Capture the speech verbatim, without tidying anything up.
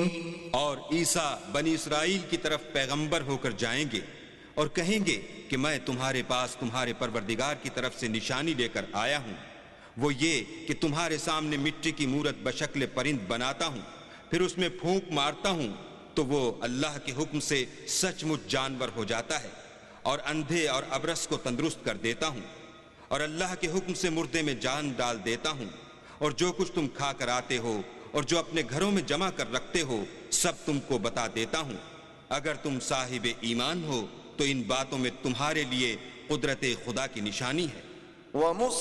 और ईसा बनी इसराइल की तरफ पैगंबर होकर जाएंगे और कहेंगे कि मैं तुम्हारे पास तुम्हारे परवरदिगार की तरफ से निशानी लेकर आया हूँ। वो ये कि तुम्हारे सामने मिट्टी की मूरत बशक्ल परिंद बनाता हूँ, फिर उसमें फूंक मारता हूँ तो वो अल्लाह के हुक्म से सचमुच जानवर हो जाता है, और अंधे और अबरस को तंदुरुस्त कर देता हूँ, और अल्लाह के हुक्म से मुर्दे में जान डाल देता हूँ, और जो कुछ तुम खा कर आते हो और जो अपने घरों में जमा कर रखते हो सब तुमको बता देता हूँ। अगर तुम साहिब ईमान हो तो इन बातों में तुम्हारे लिए कुदरत खुदा की निशानी है।